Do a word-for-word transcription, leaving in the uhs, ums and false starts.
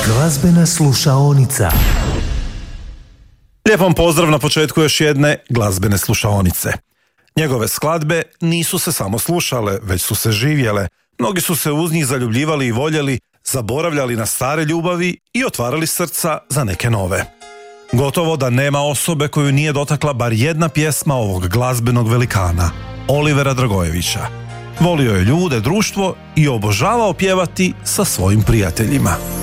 Glazbena slušaonica. Lijep vam pozdrav na početku još jedne glazbene slušaonice. Njegove skladbe nisu se samo slušale, već su se živjele. Mnogi su se uz njih zaljubljivali i voljeli, zaboravljali na stare ljubavi i otvarali srca za neke nove. Gotovo da nema osobe koju nije dotakla bar jedna pjesma ovog glazbenog velikana, Olivera Dragojevića. Volio je ljude, društvo i obožavao pjevati sa svojim prijateljima.